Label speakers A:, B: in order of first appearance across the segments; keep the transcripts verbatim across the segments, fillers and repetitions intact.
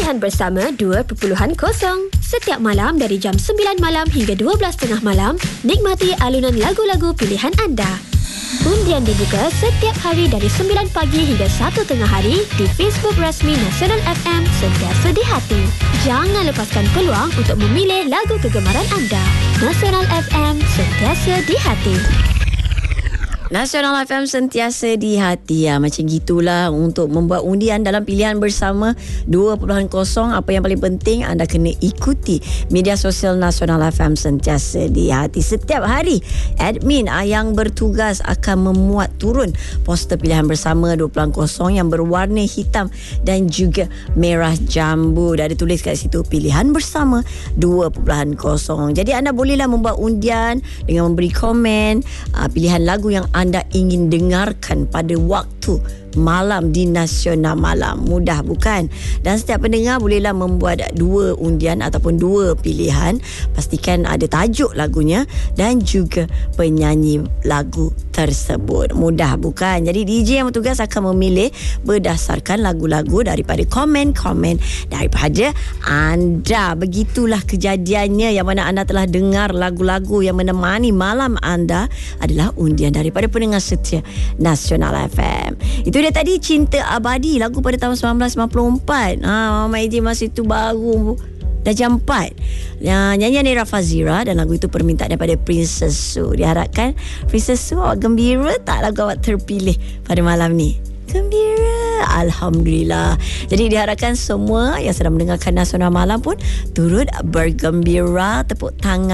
A: Pilihan Bersama dua titik kosong. Setiap malam dari jam sembilan malam hingga dua belas tiga puluh malam, nikmati alunan lagu-lagu pilihan anda. Undian dibuka setiap hari dari sembilan pagi hingga satu tengah hari di Facebook rasmi Nasional F M Sentiasa di Hati. Jangan lepaskan peluang untuk memilih lagu kegemaran anda. Nasional F M Sentiasa di Hati.
B: Nasional F M Sentiasa di Hati. Ya, macam gitulah untuk membuat undian dalam Pilihan Bersama dua titik kosong. Apa yang paling penting, anda kena ikuti media sosial Nasional F M Sentiasa di Hati. Setiap hari admin yang bertugas akan memuat turun poster Pilihan Bersama dua titik kosong yang berwarna hitam dan juga merah jambu. Dah ada tulis kat situ Pilihan Bersama dua titik kosong. Jadi anda bolehlah membuat undian dengan memberi komen uh, pilihan lagu yang anda ingin dengarkan pada waktu malam di Nasional Malam. Mudah bukan? Dan setiap pendengar bolehlah membuat dua undian ataupun dua pilihan. Pastikan ada tajuk lagunya dan juga penyanyi lagu tersebut. Mudah bukan? Jadi D J yang bertugas akan memilih berdasarkan lagu-lagu daripada komen-komen daripada anda. Begitulah kejadiannya. Yang mana anda telah dengar lagu-lagu yang menemani malam anda adalah undian daripada pendengar setia Nasional F M. Itu dia tadi, Cinta Abadi, lagu pada tahun sembilan belas sembilan puluh empat. Ha, Mama A J masa itu baru dah jam empat. Ya, nyanyian Era Fazira dan lagu itu permintaan daripada Princess Su. Diharapkan Princess Su, awak gembira tak lagu awak terpilih pada malam ni? Gembira, alhamdulillah. Jadi diharapkan semua yang sedang mendengarkan Nasional Malam pun turut bergembira. Tepuk tangan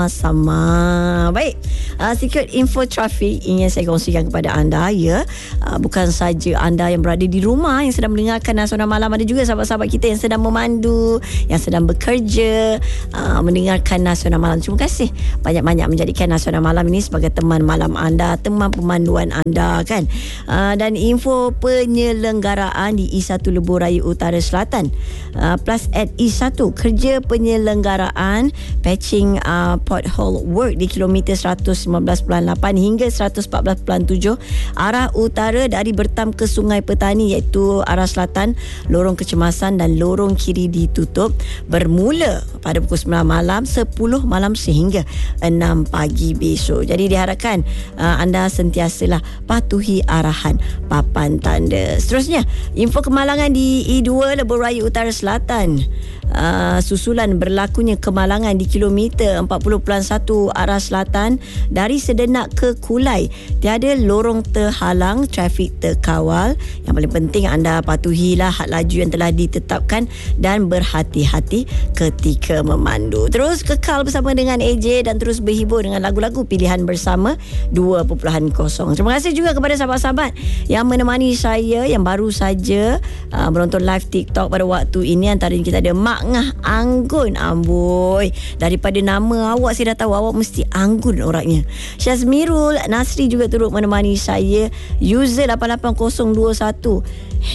B: sama-sama. Baik, uh, sikit info trafik ingin saya kongsikan kepada anda, ya. Uh, bukan saja anda yang berada di rumah yang sedang mendengarkan Nasional Malam, ada juga sahabat-sahabat kita yang sedang memandu, yang sedang bekerja, uh, mendengarkan Nasional Malam. Terima kasih banyak-banyak menjadikan Nasional Malam ini sebagai teman malam anda, teman pemanduan anda, kan. Uh, dan info penyelenggaraan di I satu Lebuh Raya Utara Selatan, uh, plus at I satu, kerja penyelenggaraan patching uh, pothole work di kilometer seratus lima belas perpuluhan lapan hingga seratus empat belas perpuluhan tujuh arah utara dari Bertam ke Sungai Petani, iaitu arah selatan lorong kecemasan dan lorong kiri ditutup bermula pada pukul sembilan malam, sepuluh malam sehingga enam pagi besok. Jadi diharapkan uh, anda sentiasalah patuhi arahan papan tanda. Seterusnya, info kemalangan di I dua Lebuh Raya Utara Selatan. Uh, susulan berlakunya kemalangan di kilometer empat puluh perpuluhan satu arah selatan dari Sedenak ke Kulai. Tiada lorong terhalang, trafik terkawal. Yang paling penting anda patuhilah had laju yang telah ditetapkan dan berhati-hati ketika memandu. Terus kekal bersama dengan A J dan terus berhibur dengan lagu-lagu Pilihan Bersama dua titik kosong. Terima kasih juga kepada sahabat-sahabat yang menemani saya yang baru saja uh, menonton live TikTok pada waktu ini. Antaranya kita ada Mak Ngah Anggun. Amboi, daripada nama awak saya dah tahu awak mesti anggun orangnya. Syazmirul Nasri juga turut menemani saya. User lapan lapan kosong dua satu,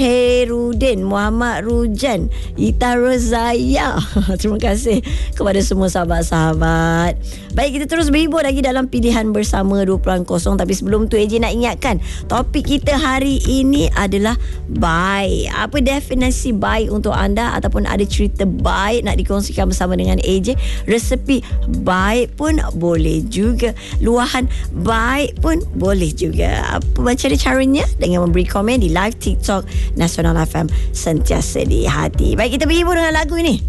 B: Herudin Muhammad Rujan, Ita Rozaya. Terima kasih kepada semua sahabat-sahabat. Baik, kita terus berhibur lagi dalam Pilihan Bersama dua titik kosong. Tapi sebelum tu A J nak ingatkan, topik kita hari ini adalah baik. Apa definisi baik untuk anda, ataupun ada cerita baik nak dikongsikan bersama dengan A J? Resepi baik pun boleh juga, luahan baik pun boleh juga. Apa macam caranya? Dengan memberi komen di live TikTok Nasional F M Sentiasa di Hati. Baik, kita berhibur dengan lagu ini.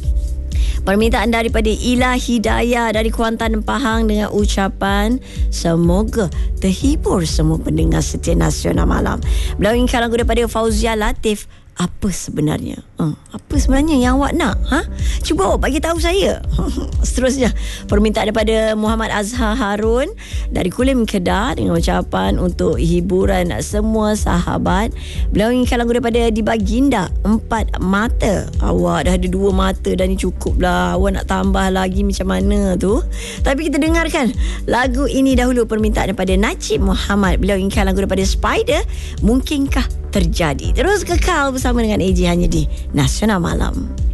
B: Permintaan daripada Ila Hidayah dari Kuantan Pahang dengan ucapan semoga terhibur semua pendengar setia Nasional Malam. Beliau ingin lagu daripada Fauzia Latif. Apa sebenarnya? Uh, apa sebenarnya yang awak nak? Ha? Cuba awak bagi tahu saya. Seterusnya, permintaan daripada Muhammad Azhar Harun dari Kulim Kedah dengan ucapan untuk hiburan semua sahabat. Beliau inginkan lagu daripada di Baginda, Empat Mata. Awak dah ada dua mata dah ni, cukup lah. Awak nak tambah lagi macam mana tu? Tapi kita dengarkan lagu ini dahulu. Permintaan daripada Najib Muhammad. Beliau inginkan lagu daripada Spider, Mungkinkah Terjadi. Terus kekal bersama dengan A J hanya di Nasional Malam.